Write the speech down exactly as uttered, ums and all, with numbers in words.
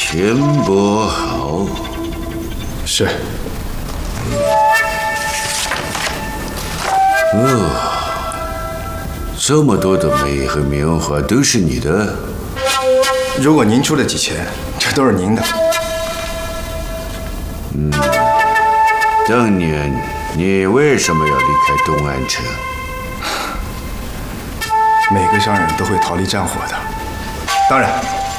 钱伯豪。 是。 哦，这么多的煤和棉花都是你的？ 如果您出得起钱，这都是您的。 嗯，当年你为什么要离开东安城？ 每个商人都会逃离战火的，当然，